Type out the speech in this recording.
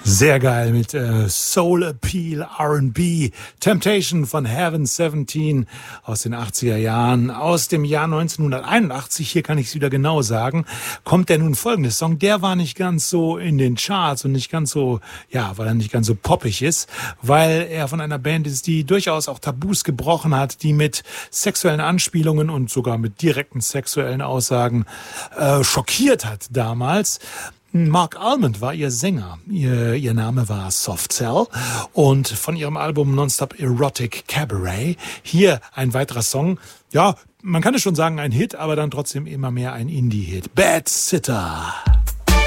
Sehr geil mit Soul Appeal, R&B, Temptation von Heaven 17 aus den 80er Jahren. Aus dem Jahr 1981, hier kann ich es wieder genau sagen, kommt der nun folgende Song. Der war nicht ganz so in den Charts und nicht ganz so, ja, weil er nicht ganz so poppig ist, weil er von einer Band ist, die durchaus auch Tabus gebrochen hat, die mit sexuellen Anspielungen und sogar mit direkten sexuellen Aussagen schockiert hat damals. Mark Almond war ihr Sänger. Ihr Name war Soft Cell und von ihrem Album Nonstop Erotic Cabaret hier ein weiterer Song. Ja, man kann es schon sagen, ein Hit, aber dann trotzdem immer mehr ein Indie-Hit. Bad Sitter.